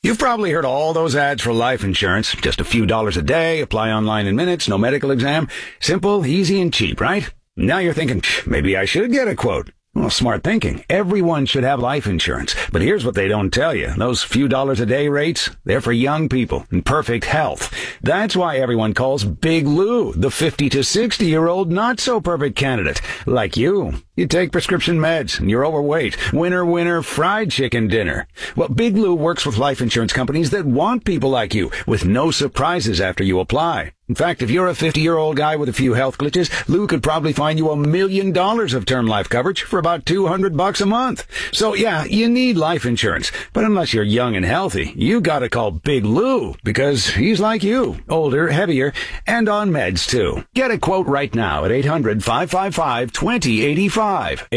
You've probably heard all those ads for life insurance. Just a few dollars a day, apply online in minutes, no medical exam. Simple, easy, and cheap, right? Now you're thinking, maybe I should get a quote. Well, smart thinking. Everyone should have life insurance. But here's what they don't tell you. Those few dollars a day rates, they're for young people in perfect health. That's why everyone calls Big Lou the 50 to 60-year-old not-so-perfect candidate. Like you. You take prescription meds and you're overweight. Winner, winner, fried chicken dinner. Well, Big Lou works with life insurance companies that want people like you with no surprises after you apply. In fact, if you're a 50-year-old guy with a few health glitches, Lou could probably find you $1 million of term life coverage for about $200 a month. So yeah, you need life insurance. But unless you're young and healthy, you gotta call Big Lou because he's like you, older, heavier, and on meds too. Get a quote right now at 800-555-2085.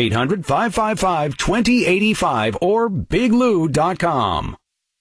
800-555-2085 or biglou.com.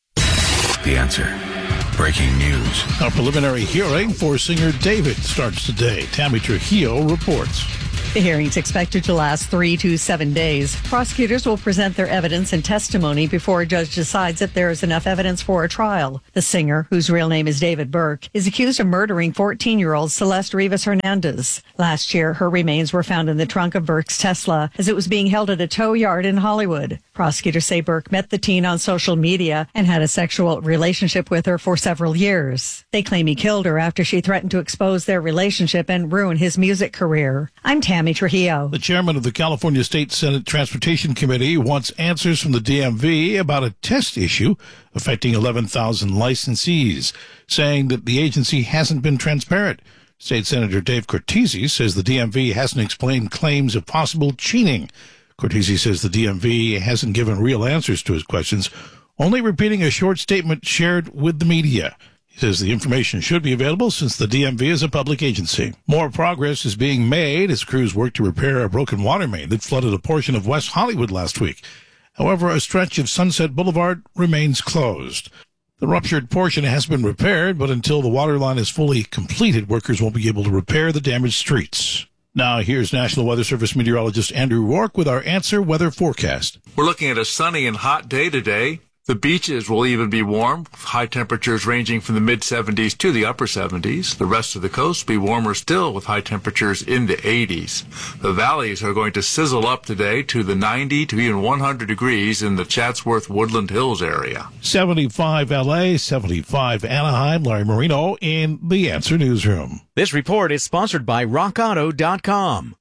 The Answer. Breaking news. A preliminary hearing for singer David starts today. Tammy Trujillo reports. The hearing's expected to last 3 to 7 days. Prosecutors will present their evidence and testimony before a judge decides if there is enough evidence for a trial. The singer, whose real name is David Burke, is accused of murdering 14-year-old Celeste Rivas Hernandez. Last year, her remains were found in the trunk of Burke's Tesla as it was being held at a tow yard in Hollywood. Prosecutors say Burke met the teen on social media and had a sexual relationship with her for several years. They claim he killed her after she threatened to expose their relationship and ruin his music career. I'm Tammy Trujillo. The chairman of the California State Senate Transportation Committee wants answers from the DMV about a test issue affecting 11,000 licensees, saying that the agency hasn't been transparent. State Senator Dave Cortese says the DMV hasn't explained claims of possible cheating. Cortese says the DMV hasn't given real answers to his questions, only repeating a short statement shared with the media. He says the information should be available since the DMV is a public agency. More progress is being made as crews work to repair a broken water main that flooded a portion of West Hollywood last week. However, a stretch of Sunset Boulevard remains closed. The ruptured portion has been repaired, but until the water line is fully completed, workers won't be able to repair the damaged streets. Now, here's National Weather Service meteorologist Andrew Rourke with our Answer Weather forecast. We're looking at a sunny and hot day today. The beaches will even be warm, high temperatures ranging from the mid-70s to the upper 70s. The rest of the coast will be warmer still with high temperatures in the 80s. The valleys are going to sizzle up today to the 90 to even 100 degrees in the Chatsworth Woodland Hills area. 75 LA, 75 Anaheim. Larry Marino in the Answer Newsroom. This report is sponsored by RockAuto.com.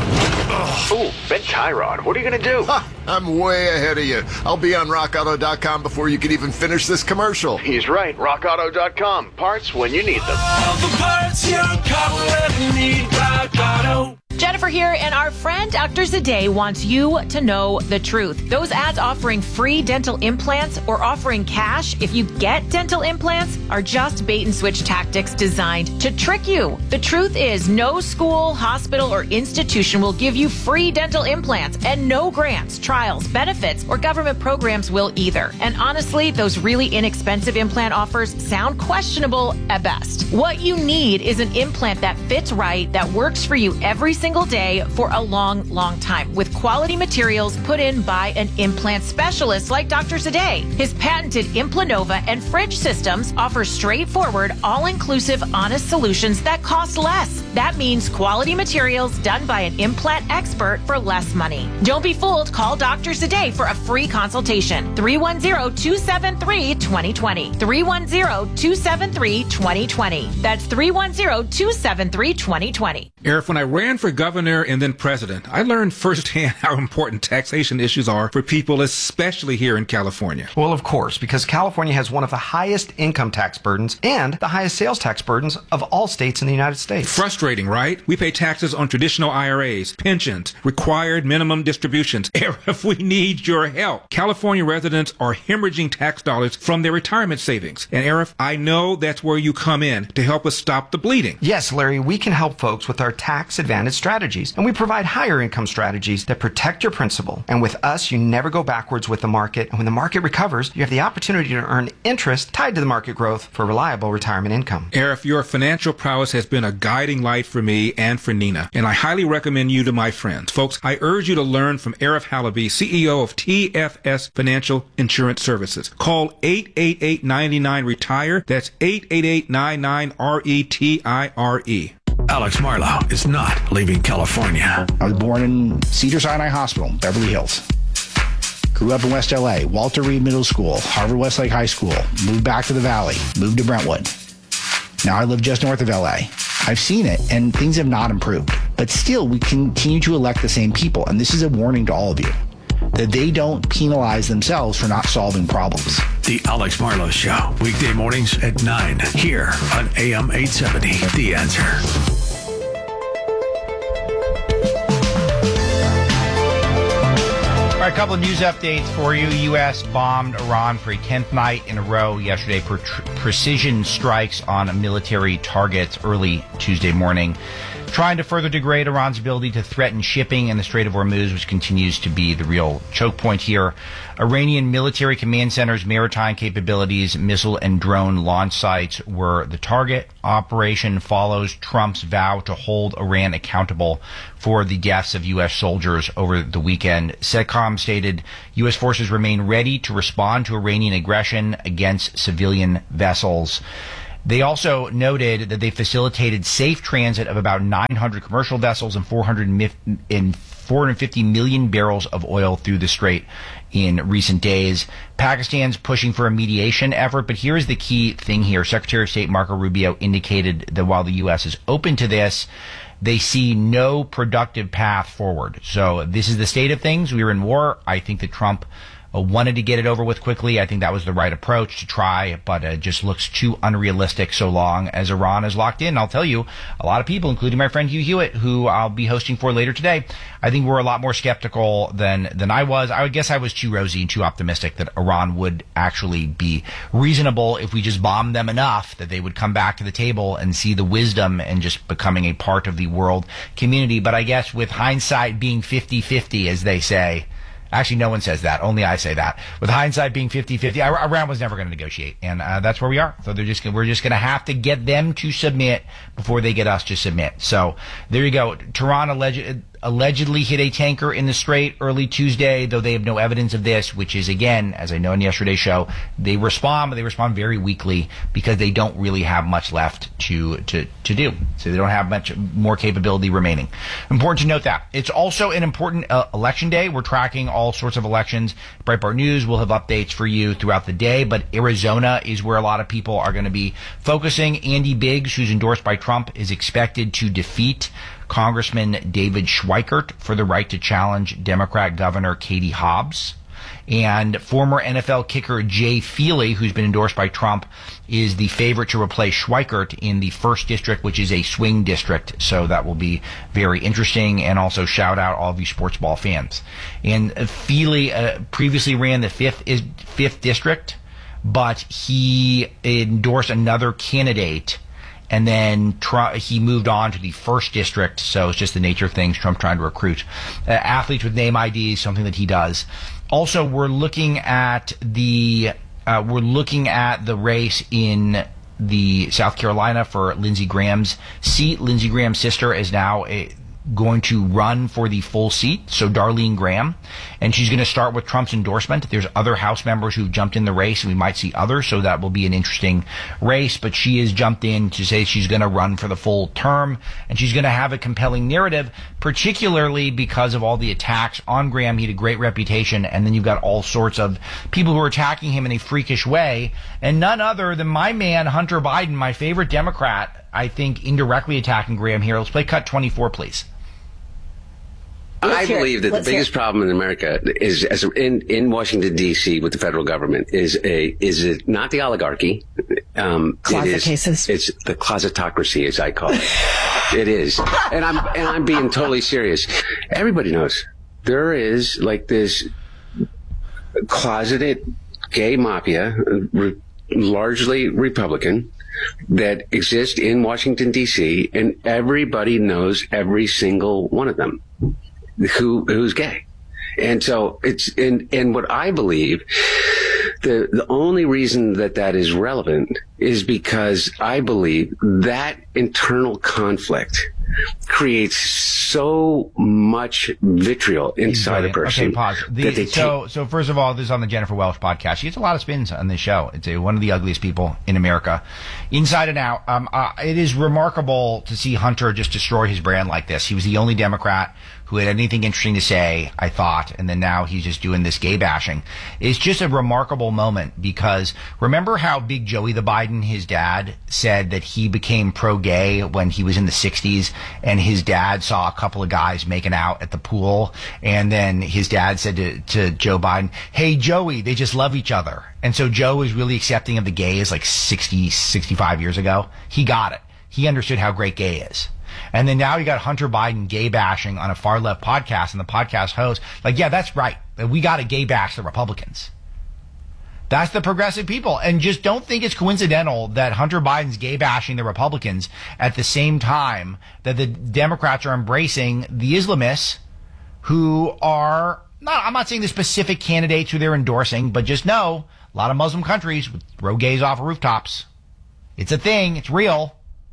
Ooh, Ben Tyrod, what are you going to do? I'm way ahead of you. I'll be on RockAuto.com before you can even finish this commercial. He's right. RockAuto.com. Parts when you need them. All the parts your car will ever need. Rock Auto. Jennifer here, and our friend Dr. Zadeh wants you to know the truth. Those ads offering free dental implants or offering cash if you get dental implants are just bait and switch tactics designed to trick you. The truth is, no school, hospital, or institution will give you free dental implants, and no grants, trials, benefits, or government programs will either. And honestly, those really inexpensive implant offers sound questionable at best. What you need is an implant that fits right, that works for you every single day for a long, long time, with quality materials put in by an implant specialist like Dr. Zadeh. His patented Implanova and Fridge systems offer straightforward, all-inclusive, honest solutions that cost less. That means quality materials done by an implant expert for less money. Don't be fooled. Call Dr. Zadeh for a free consultation. 310-273-2020. 310-273-2020. That's 310-273-2020. Eric, when I ran for governor and then president, I learned firsthand how important taxation issues are for people, especially here in California. Well, of course, because California has one of the highest income tax burdens and the highest sales tax burdens of all states in the United States. Frustrating, right? We pay taxes on traditional IRAs, pensions, required minimum distributions. Eric, we need your help. California residents are hemorrhaging tax dollars from their retirement savings. And Eric, I know that's where you come in to help us stop the bleeding. Yes, Larry, we can help folks with our tax advantage strategies, and we provide higher income strategies that protect your principal. And with us, you never go backwards with the market, and when the market recovers, you have the opportunity to earn interest tied to the market growth for reliable retirement income. Eric, your financial prowess has been a guiding light right for me and for Nina, and I highly recommend you to my friends. Folks, I urge you to learn from Arif Halaby, CEO of TFS Financial Insurance Services. Call 888-99-RETIRE. That's 888-99-RETIRE. Alex Marlowe is not leaving California. I was born in Cedars-Sinai Hospital, Beverly Hills. Grew up in West LA, Walter Reed Middle School, Harvard Westlake High School, moved back to the Valley, moved to Brentwood. Now I live just north of LA. I've seen it, and things have not improved. But still, we continue to elect the same people, and this is a warning to all of you, that they don't penalize themselves for not solving problems. The Alex Marlowe Show, weekday mornings at 9, here on AM 870, The Answer. All right, a couple of news updates for you. U.S. bombed Iran for a 10th night in a row yesterday for precision strikes on military targets early Tuesday morning, trying to further degrade Iran's ability to threaten shipping in the Strait of Hormuz, which continues to be the real choke point here. Iranian military command centers, maritime capabilities, missile and drone launch sites were the target. Operation follows Trump's vow to hold Iran accountable for the deaths of U.S. soldiers over the weekend. CENTCOM stated U.S. forces remain ready to respond to Iranian aggression against civilian vessels. They also noted that they facilitated safe transit of about 900 commercial vessels and 450 million barrels of oil through the strait in recent days. Pakistan's pushing for a mediation effort, but here's the key thing here. Secretary of State Marco Rubio indicated that while the U.S. is open to this, they see no productive path forward. So this is the state of things. We are in war. I think that Trump wanted to get it over with quickly. I think that was the right approach to try, but it just looks too unrealistic so long as Iran is locked in. I'll tell you, a lot of people, including my friend Hugh Hewitt, who I'll be hosting for later today, I think we're a lot more skeptical than I was. I would guess I was too rosy and too optimistic that Iran would actually be reasonable if we just bombed them enough that they would come back to the table and see the wisdom and just becoming a part of the world community. But I guess with hindsight being 50-50, as they say, actually, no one says that. Only I say that. With hindsight being 50-50, Iran was never going to negotiate, and that's where we are. So we're just going to have to get them to submit before they get us to submit. So there you go. Tehran allegedly hit a tanker in the Strait early Tuesday, though they have no evidence of this, which is, again, as I know in yesterday's show, they respond, but they respond very weakly because they don't really have much left to do. So they don't have much more capability remaining. Important to note that. It's also an important election day. We're tracking all sorts of elections. Breitbart News will have updates for you throughout the day, but Arizona is where a lot of people are going to be focusing. Andy Biggs, who's endorsed by Trump, is expected to defeat Congressman David Schweikert for the right to challenge Democrat Governor Katie Hobbs. And former NFL kicker Jay Feely, who's been endorsed by Trump, is the favorite to replace Schweikert in the 1st District, which is a swing district. So that will be very interesting. And also shout out all of you sports ball fans. And Feely previously ran the 5th District, but he endorsed another candidate. And then he moved on to the 1st District, so it's just the nature of things. Trump trying to recruit athletes with name IDs, something that he does. Also, we're looking at the race in the South Carolina for Lindsey Graham's seat. Lindsey Graham's sister is now going to run for the full seat, so Darlene Graham, and she's going to start with Trump's endorsement. There's other House members who've jumped in the race, and we might see others, so that will be an interesting race, but she has jumped in to say she's going to run for the full term, and she's going to have a compelling narrative, particularly because of all the attacks on Graham. He had a great reputation, and then you've got all sorts of people who are attacking him in a freakish way, and none other than my man, Hunter Biden, my favorite Democrat, I think, indirectly attacking Graham here. Let's play cut 24, please. I believe that the biggest problem in America is, in Washington D.C. with the federal government, is it not the oligarchy? Closet cases. It's the closetocracy, as I call it. It is, and I'm being totally serious. Everybody knows there is like this closeted gay mafia, largely Republican, that exists in Washington D.C. and everybody knows every single one of them who's gay. And so it's, and what I believe The only reason that is relevant is because I believe that internal conflict creates so much vitriol inside a person. Okay, pause. So first of all, this is on the Jennifer Welsh podcast. She gets a lot of spins on this show. It's one of the ugliest people in America, inside and out. It is remarkable to see Hunter just destroy his brand like this. He was the only Democrat who had anything interesting to say, I thought, and then now he's just doing this gay bashing. It's just a remarkable moment because remember how Big Joey the Biden, his dad, said that he became pro-gay when he was in the 60s and his dad saw a couple of guys making out at the pool and then his dad said to Joe Biden, hey, Joey, they just love each other. And so Joe was really accepting of the gays like 65 years ago. He got it. He understood how great gay is. And then now you got Hunter Biden gay bashing on a far left podcast, and the podcast host, like, yeah, that's right. We got to gay bash the Republicans. That's the progressive people. And just don't think it's coincidental that Hunter Biden's gay bashing the Republicans at the same time that the Democrats are embracing the Islamists who are I'm not saying the specific candidates who they're endorsing, but just know a lot of Muslim countries would throw gays off of rooftops. It's a thing. It's real.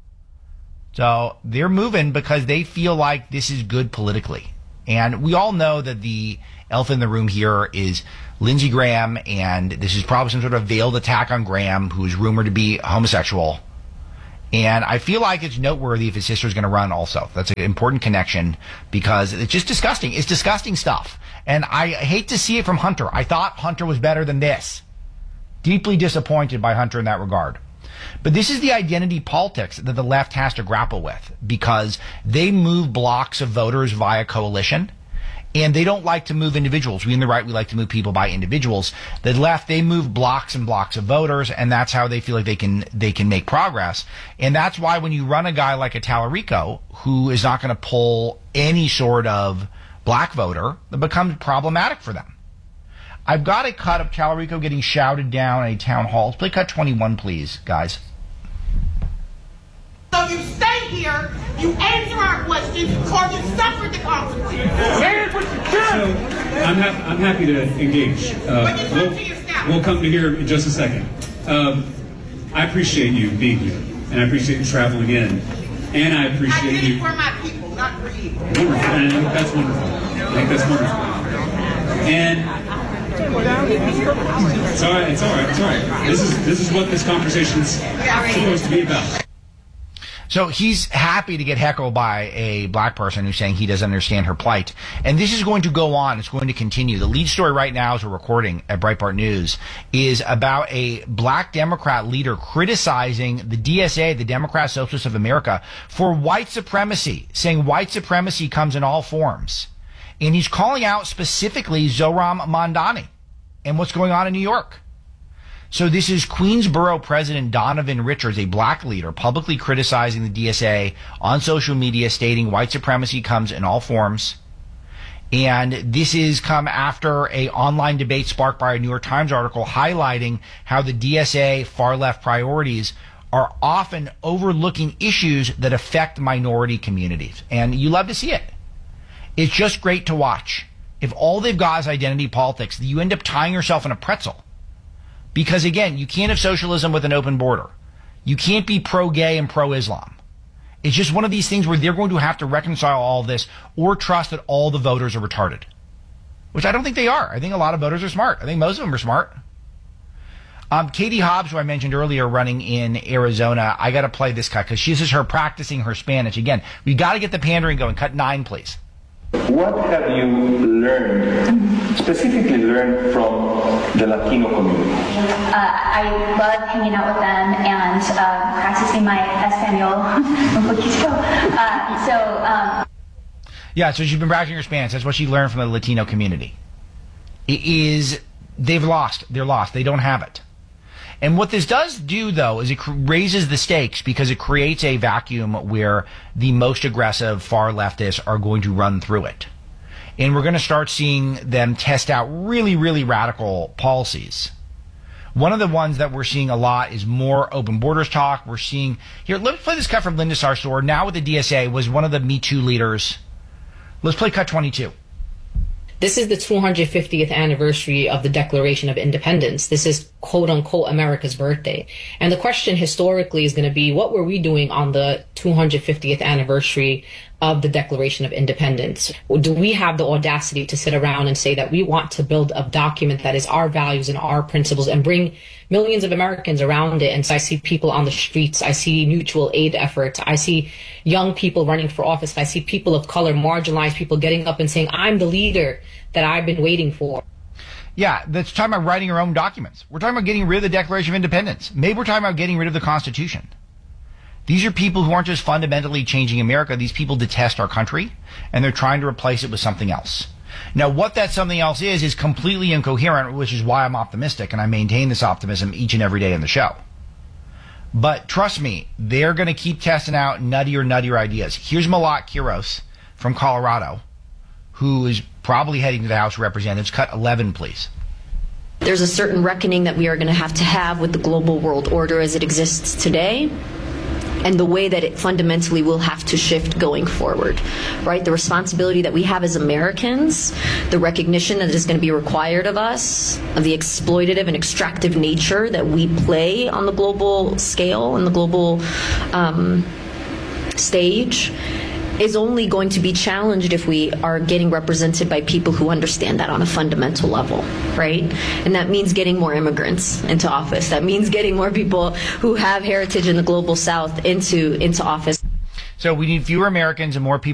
So they're moving because they feel like this is good politically. And we all know that the elephant in the room here is Lindsey Graham, and this is probably some sort of veiled attack on Graham, who is rumored to be homosexual. And I feel like it's noteworthy if his sister's going to run also. That's an important connection because it's just disgusting. It's disgusting stuff. And I hate to see it from Hunter. I thought Hunter was better than this. Deeply disappointed by Hunter in that regard. But this is the identity politics that the left has to grapple with because they move blocks of voters via coalition, and they don't like to move individuals. We in the right, we like to move people by individuals. The left, they move blocks and blocks of voters, and that's how they feel like they can make progress. And that's why when you run a guy like a Tallarico, who is not going to pull any sort of black voter, it becomes problematic for them. I've got a cut of Tallarico getting shouted down at a town hall. Let's play cut 21, please, guys. So you stay here, you answer our questions, or you suffer the consequences. Here's what you do. So I'm happy to engage. We'll come to here in just a second. I appreciate you being here, and I appreciate you traveling in, and I appreciate I did it for my people, not for you. Wonderful, and I think that's wonderful. I think that's wonderful. And it's all right. This is what this conversation's supposed to be about. So he's happy to get heckled by a black person who's saying he doesn't understand her plight. And this is going to go on. It's going to continue. The lead story right now as we're recording at Breitbart News is about a black Democrat leader criticizing the DSA, the Democrat Socialists of America, for white supremacy, saying white supremacy comes in all forms. And he's calling out specifically Zohran Mamdani and what's going on in New York. So this is Queensboro President Donovan Richards, a black leader, publicly criticizing the DSA on social media, stating white supremacy comes in all forms. And this is come after a online debate sparked by a New York Times article highlighting how the DSA far-left priorities are often overlooking issues that affect minority communities. And you love to see it. It's just great to watch. If all they've got is identity politics, you end up tying yourself in a pretzel. Because again, you can't have socialism with an open border. You can't be pro-gay and pro-Islam. It's just one of these things where they're going to have to reconcile all this or trust that all the voters are retarded. Which I don't think they are. I think a lot of voters are smart. I think most of them are smart. Katie Hobbs, who I mentioned earlier, running in Arizona, I got to play this cut because this is her practicing her Spanish. Again, we got to get the pandering going. Cut 9, please. What have you learned, specifically learned from the Latino community? I love hanging out with them and practicing my Espanol un poquito. Yeah, so she's been practicing her Spanish. That's what she learned from the Latino community. They've lost. They're lost. They don't have it. And what this does do, though, is it raises the stakes because it creates a vacuum where the most aggressive far leftists are going to run through it. And we're going to start seeing them test out really, really radical policies. One of the ones that we're seeing a lot is more open borders talk. We're seeing here. Let's play this cut from Linda Sarsour. Now with the DSA, was one of the Me Too leaders. Let's play cut 22. This is the 250th anniversary of the Declaration of Independence. This is quote unquote America's birthday. And the question historically is going to be, what were we doing on the 250th anniversary of the Declaration of Independence? Do we have the audacity to sit around and say that we want to build a document that is our values and our principles and bring millions of Americans around it? And so I see people on the streets. I see mutual aid efforts. I see young people running for office. I see people of color, marginalized people getting up and saying, I'm the leader that I've been waiting for. Yeah, that's talking about writing our own documents. We're talking about getting rid of the Declaration of Independence. Maybe we're talking about getting rid of the Constitution. These are people who aren't just fundamentally changing America. These people detest our country, and they're trying to replace it with something else. Now, what that something else is completely incoherent, which is why I'm optimistic, and I maintain this optimism each and every day in the show. But trust me, they're going to keep testing out nuttier ideas. Here's Malat Quiros from Colorado, who is probably heading to the House of Representatives. Cut 11, please. There's a certain reckoning that we are going to have with the global world order as it exists today, and the way that it fundamentally will have to shift going forward, right? The responsibility that we have as Americans, the recognition that is going to be required of us, of the exploitative and extractive nature that we play on the global scale and the global stage, is only going to be challenged if we are getting represented by people who understand that on a fundamental level, right? And that means getting more immigrants into office. That means getting more people who have heritage in the global South into office. So we need fewer Americans and more people